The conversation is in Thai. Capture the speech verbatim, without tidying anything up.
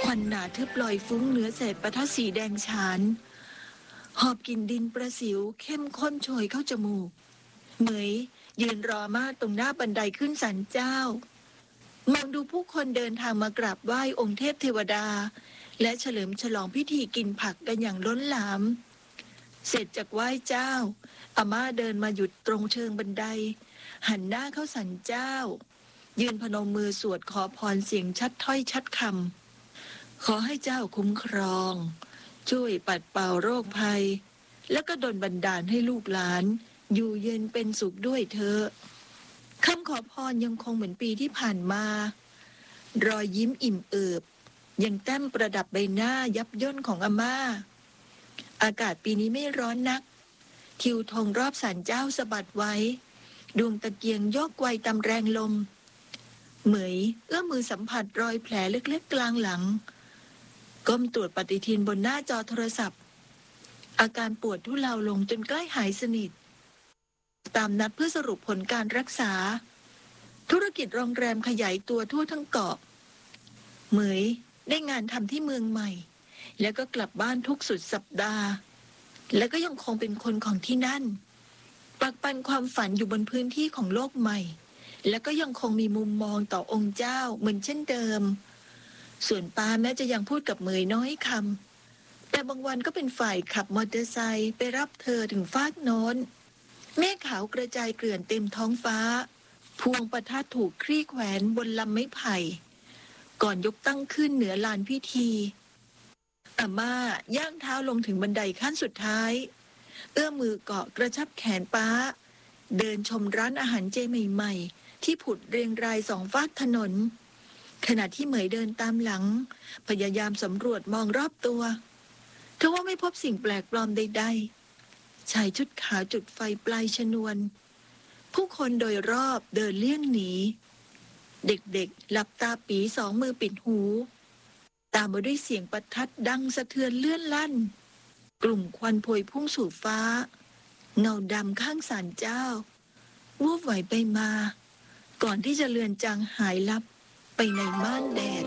ควันหนาทึบลอยฟุ้งเหนือเศษปะทะสีแดงฉานหอบกลิ่นดินประสิวเข้มข้นโชยเข้าจมูกเหมยยืนรอมาตรงหน้าบันไดขึ้นศาลเจ้ามองดูผู้คนเดินทางมากราบไหว้องค์เทพเทวดาและเฉลิมฉลองพิธีกินผักกันอย่างล้นหลามเสร็จจากไหว้เจ้าอาม่าเดินมาหยุดตรงเชิงบันไดหันหน้าเข้าศาลเจ้ายืนพนมมือสวดขอพรเสียงชัดถ้อยชัดคำขอให้เจ้าคุ้มครองช่วยปัดเป่าโรคภัยและก็ดลบันดาลให้ลูกหลานอยู่เย็นเป็นสุขด้วยเถอะคำขอพรยังคงเหมือนปีที่ผ่านมารอยยิ้มอิ่มเอิบยังแต้มประดับใบหน้ายับย่นของอาม่าอากาศปีนี้ไม่ร้อนนักทิวธงรอบศาลเจ้าสะบัดไว้ดวงตะเกียงโยกไกวตามแรงลมเหมยเอื้อมมือสัมผัสรอยแผลเล็กๆกลางหลังก้มตรวจปฏิทินบนหน้าจอโทรศัพท์อาการปวดทุเลาลงจนใกล้หายสนิทตามนัดเพื่อสรุปผลการรักษาธุรกิจโรงแรมขยายตัวทั่วทั้งเกาะเหมยได้งานทำที่เมืองใหม่แล้วก็กลับบ้านทุกสุดสัปดาห์และก็ยังคงเป็นคนของที่นั่นปักปันความฝันอยู่บนพื้นที่ของโลกใหม่และก็ยังคงมีมุมมองต่อองค์เจ้าเหมือนเช่นเดิมส่วนป้าแม้จะยังพูดกับเหมยน้อยคำแต่บางวันก็เป็นฝ่ายขับมอเตอร์ไซค์ไปรับเธอถึงฟากโน้นเมฆขาวกระจายเกลื่อนเต็มท้องฟ้าพวงประทัดถูกคลี่แขวนบนลำไม้ไผ่ก่อนยกตั้งขึ้นเหนือลานพิธีอาม่าย่างเท้าลงถึงบันไดขั้นสุดท้ายเอื้อมมือเกาะกระชับแขนป้าเดินชมร้านอาหารเจใหม่ๆที่ผุดเรียงรายสองฝากถนนขณะที่เหมยเดินตามหลังพยายามสำรวจมองรอบตัวทว่าไม่พบสิ่งแปลกปลอมใดๆชายชุดขาวจุดไฟปลายชนวนผู้คนโดยรอบเดินเลี่ยงหนีเด็กๆหลับตาปีสองมือปิดหูตามมาด้วยเสียงประทัดดังสะเทือนเลื่อนลั่นกลุ่มควันพวยพุ่งสู่ฟ้าเงาดำข้างศาลเจ้าวูบไหวไปมาก่อนที่จะเลือนจางหายลับไปในม่านแดด